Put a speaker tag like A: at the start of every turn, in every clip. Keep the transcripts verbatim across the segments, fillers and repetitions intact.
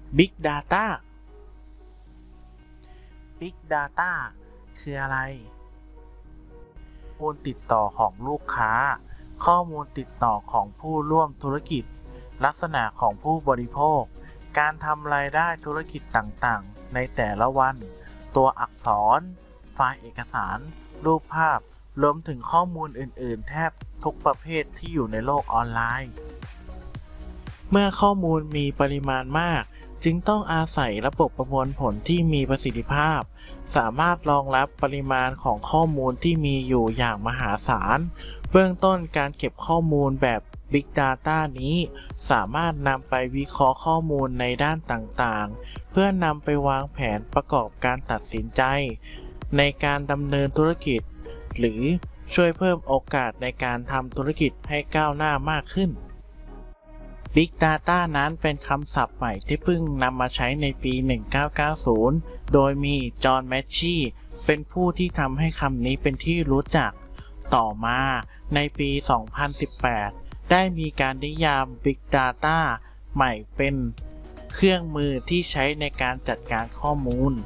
A: Big Data Big Data คืออะไรข้อมูลติดต่อของลูกค้าข้อมูลติดต่อของผู้ร่วมธุรกิจลักษณะของผู้บริโภคการทำรายได้ธุรกิจต่างๆในแต่ละวันตัวอักษรไฟล์เอกสารรูปภาพรวมถึงข้อมูลอื่นๆแทบทุกประเภทที่อยู่ในโลกออนไลน์เมื่อข้อมูลมีปริมาณมากจึงต้องอาศัยระบบประมวลผลที่มีประสิทธิภาพสามารถรองรับปริมาณของข้อมูลที่มีอยู่อย่างมหาศาลเบื้องต้นการเก็บข้อมูลแบบ Big Data นี้สามารถนำไปวิเคราะห์ข้อมูลในด้านต่างๆเพื่อนำไปวางแผนประกอบการตัดสินใจในการดำเนินธุรกิจหรือช่วยเพิ่มโอกาสในการทำธุรกิจให้ก้าวหน้ามากขึ้น Big Data นั้นเป็นคำศัพท์ใหม่ที่เพิ่งนำมาใช้ในปี หนึ่งพันเก้าร้อยเก้าสิบ โดยมีจอห์น แมชชีเป็นผู้ที่ทำให้คำนี้เป็นที่รู้จักต่อมาในปี สองพันสิบแปด ได้มีการนิยาม Big Data ใหม่เป็นเครื่องมือที่ใช้ในการจัดการข้อมูล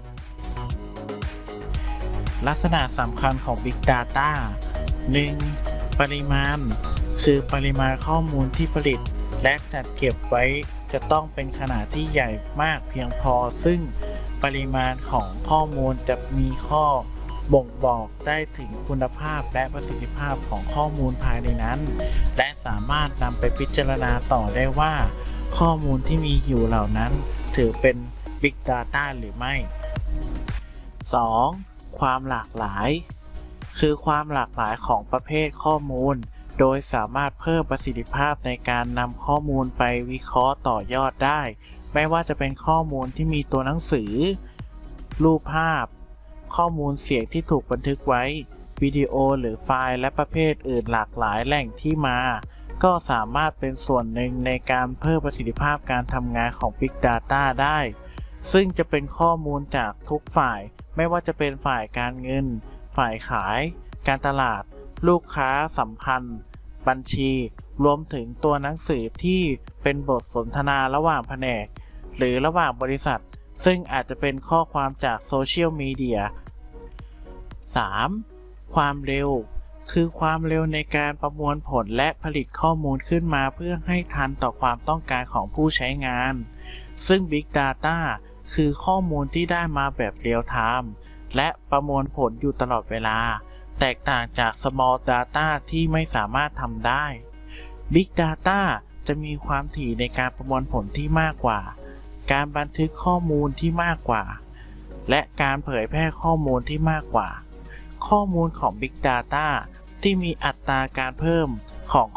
A: ลักษณะสำคัญของ Big Data หนึ่ง ปริมาณคือปริมาณข้อมูลที่ผลิตและจัดเก็บไว้จะต้องเป็นขนาดที่ใหญ่มากเพียงพอซึ่งปริมาณของข้อมูลจะมีข้อบ่งบอกได้ถึงคุณภาพและประสิทธิภาพของข้อมูลภายในนั้นและสามารถนำไปพิจารณาต่อได้ว่าข้อมูลที่มีอยู่เหล่านั้นถือเป็น Big Data หรือไม่ สอง ความหลากหลายคือความหลากหลายของประเภทข้อมูลโดยสามารถเพิ่มประสิทธิภาพในการนำข้อมูลไปวิเคราะห์ต่อยอดได้ไม่ว่าจะเป็นข้อมูลที่มีตัวหนังสือรูปภาพข้อมูลเสียงที่ถูกบันทึกไว้วิดีโอหรือไฟล์และประเภทอื่นหลากหลายแหล่งที่มาก็สามารถเป็นส่วนหนึ่งในการเพิ่มประสิทธิภาพการทำงานของ Big Data ได้ซึ่งจะเป็นข้อมูลจากทุกฝ่ายไม่ว่าจะเป็นฝ่ายการเงินฝ่ายขายการตลาดลูกค้าสัมพันธ์บัญชีรวมถึงตัวหนังสือที่เป็นบทสนทนาระหว่างแผนกหรือระหว่างบริษัทซึ่งอาจจะเป็นข้อความจากโซเชียลมีเดีย สาม ความเร็วคือความเร็วในการประมวลผลและผลิตข้อมูลขึ้นมาเพื่อให้ทันต่อความต้องการของผู้ใช้งานซึ่ง Big Data คือข้อมูลที่ได้มาแบบเรียลไทม์และประมวลผลอยู่ตลอดเวลาแตกต่างจาก Small Data ที่ไม่สามารถทำได้ Big Data จะมีความถี่ในการประมวลผลที่มากกว่าการบันทึกข้อมูลที่มากกว่าและการเผยแพร่ข้อมูลที่มากกว่าข้อมูลของ Big Data ที่มีอัตราการเพิ่มของ